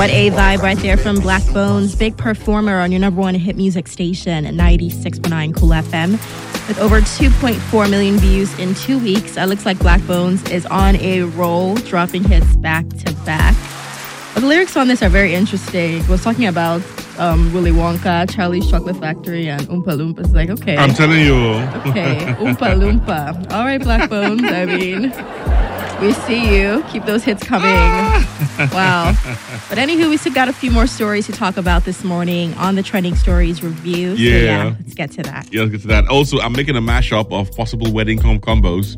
What a vibe right there from Black Bones, big performer on your number one hit music station at 96.9 Cool FM. With over 2.4 million views in 2 weeks, it looks like Black Bones is on a roll, dropping hits back to back. But the lyrics on this are very interesting. It was talking about Willy Wonka, Charlie's Chocolate Factory, and Oompa Loompa. It's like, okay. I'm telling you. Okay, Oompa Loompa. All right, Black Bones, I mean, we see you. Keep those hits coming. Wow. But anywho, we still got a few more stories to talk about this morning on the Trending Stories review. So yeah, let's get to that. Yeah, let's get to that. Also, I'm making a mashup of possible wedding combos.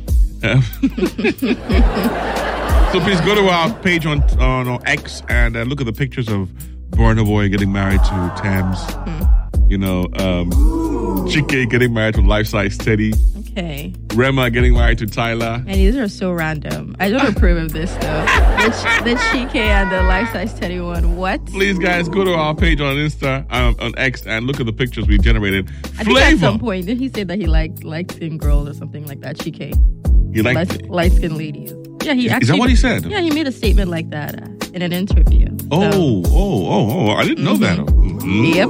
So please go to our page on X and look at the pictures of Burna Boy getting married to Thames. You know, Chike getting married to Life Size Teddy. Okay. Rema getting married to Tyler. And these are so random. I don't approve of this, though. The Chike and the Life Size Teddy one. What? Please, guys, go to our page on Insta, on X, and look at the pictures we generated. I think at some point, did he say that he liked thin girls or something like that, Chike? He liked light-skinned ladies. Yeah, he actually... Is that what he said? Yeah, he made a statement like that in an interview. Oh. I didn't know that. Yep.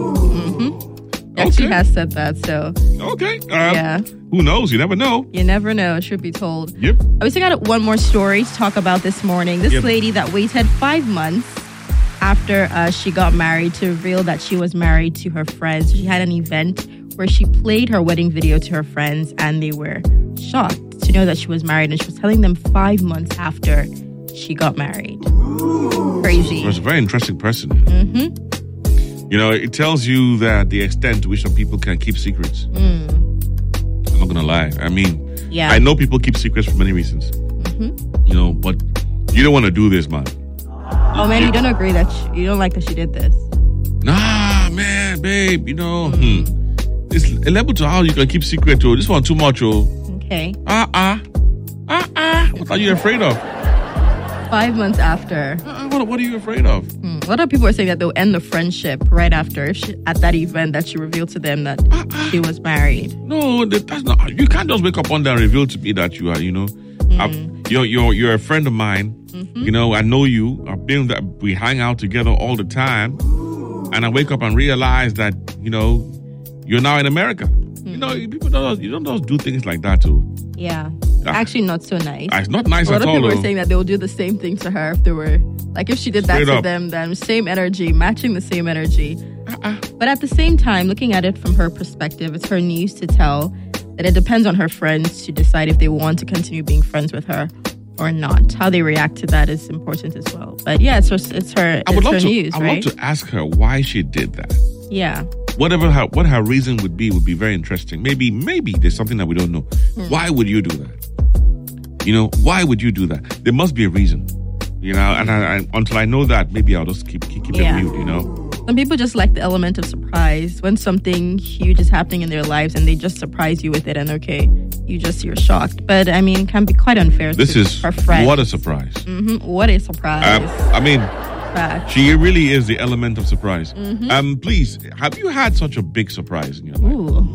He actually has said that, so... Okay. Yeah. Who knows? You never know. You never know, truth be told. Yep. We still got one more story to talk about this morning. This lady that waited 5 months after she got married to reveal that she was married to her friends. She had an event where she played her wedding video to her friends, and they were shocked to know that she was married, and she was telling them 5 months after she got married. Crazy. She was a very interesting person. You know, it tells you that the extent to which some people can keep secrets. I'm not going to lie. I mean, I know people keep secrets for many reasons. You know, but you don't want to do this, man. Oh, man, you don't agree that you don't like that she did this? Nah, man, babe, you know, it's a level to how you can keep secret, oh. This one too much, oh. Okay. What are you afraid of? 5 months after. What are you afraid of? A lot of people are saying that they'll end the friendship right after, at that event that she revealed to them that she was married. No, that's not. You can't just wake up one day and reveal to me that you are, you know. You're a friend of mine. You know, I know you. I've been that we hang out together all the time, and I wake up and realize that, you know, you're now in America. You know, people don't just do things like that too. Yeah. Actually, not so nice. It's not nice at all. A lot of people are saying that they will do the same thing to her if they were, like, if she did that to them, then same energy, matching the same energy. But at the same time, looking at it from her perspective, it's her news to tell that it depends on her friends to decide if they want to continue being friends with her or not. How they react to that is important as well. But yeah, it's her news, right? I would love to ask her why she did that. Yeah. What her reason would be very interesting. Maybe there's something that we don't know. Why would you do that? You know, why would you do that? There must be a reason. You know, and I until I know that, maybe I'll just keep it mute, you know? Some people just like the element of surprise. When something huge is happening in their lives and they just surprise you with it, and you're shocked. But I mean, it can be quite unfair to her friends. What a surprise. What a surprise. I mean, she really is the element of surprise. Please, have you had such a big surprise in your life?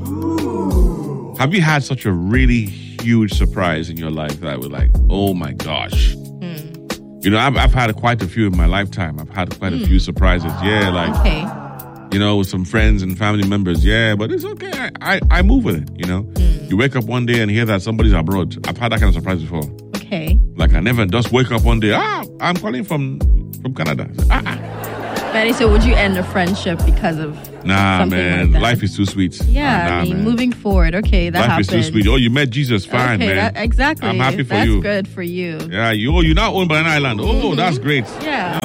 Ooh. Have you had such a really huge surprise in your life that was like, oh my gosh? You know, I've had quite a few in my lifetime. I've had quite a few surprises. Yeah, like, you know, with some friends and family members. Yeah, but it's okay. I move with it, you know. You wake up one day and hear that somebody's abroad. I've had that kind of surprise before. Okay. Like, I never just wake up one day, I'm calling from Canada. Manny, so would you end a friendship because of something man, like that? Life is too sweet. Yeah, I mean, moving forward, okay, that happens. Life is too sweet. Oh, you met Jesus, fine, man. Exactly. I'm happy for you. That's good for you. Yeah, you're now owned by an island. Oh, that's great. Yeah.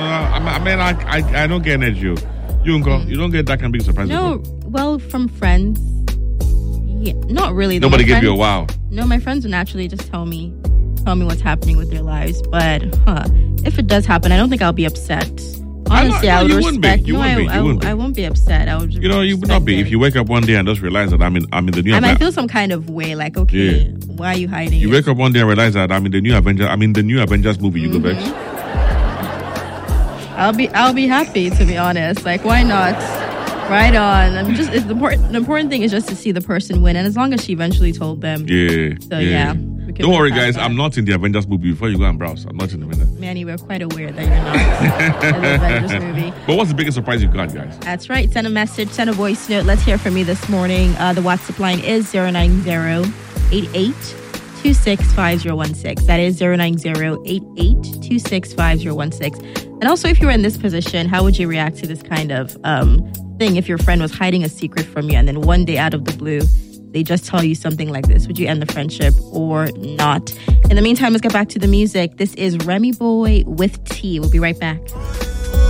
I don't get energy. You don't get that kind of big surprise. No, well, from friends, yeah, not really. Nobody gave you a wow. No, my friends would naturally just tell me what's happening with their lives. But if it does happen, I don't think I'll be upset. Honestly, I would respect. I won't be upset. I would. You would not be if you wake up one day and just realize that I'm in the new. I might feel some kind of way, like, okay, why are you hiding? You wake up one day and realize that I'm in the new Avengers. I'm in the new Avengers movie. You go back. I'll be happy, to be honest. Like, why not? Right on. I mean, the important thing is just to see the person win, and as long as she eventually told them. Yeah. So yeah. Don't worry, guys. I'm not in the Avengers movie. Before you go and browse, I'm not in the Avengers. Manny, we're quite aware that you're not in the Avengers movie. But what's the biggest surprise you've got, guys? That's right. Send a message, send a voice note. Let's hear from you this morning. The WhatsApp line is 090-8826-5016. That is 090-8826-5016. And also, if you were in this position, how would you react to this kind of thing if your friend was hiding a secret from you and then one day out of the blue, they just tell you something like this? Would you end the friendship or not? In the meantime, let's get back to the music. This is Remy Boy with T. We'll be right back.